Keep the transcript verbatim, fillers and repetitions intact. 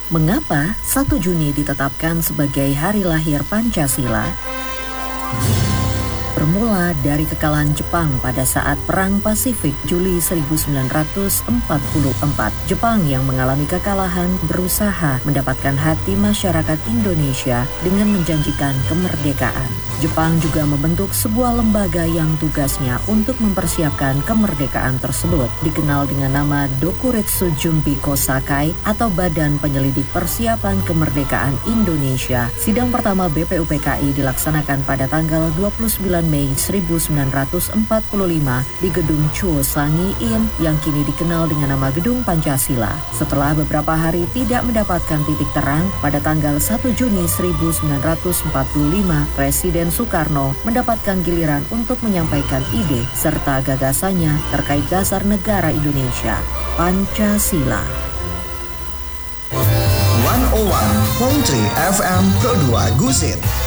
Mengapa satu Juni ditetapkan sebagai hari lahir Pancasila? Bermula dari kekalahan Jepang pada saat Perang Pasifik Juli seribu sembilan ratus empat puluh empat. Jepang yang mengalami kekalahan berusaha mendapatkan hati masyarakat Indonesia dengan menjanjikan kemerdekaan. Jepang juga membentuk sebuah lembaga yang tugasnya untuk mempersiapkan kemerdekaan tersebut, dikenal dengan nama Dokuretsu Junbi Kosakai atau Badan Penyelidik Persiapan Kemerdekaan Indonesia. Sidang pertama B P U P K I dilaksanakan pada tanggal dua puluh sembilan Mei seribu sembilan ratus empat puluh lima di Gedung Chuo Sangi In yang kini dikenal dengan nama Gedung Pancasila. Setelah beberapa hari tidak mendapatkan titik terang, pada tanggal satu Juni seribu sembilan ratus empat puluh lima, Presiden Soekarno mendapatkan giliran untuk menyampaikan ide serta gagasannya terkait dasar negara Indonesia, Pancasila. seratus satu koma tiga F M Pro dua Gusir.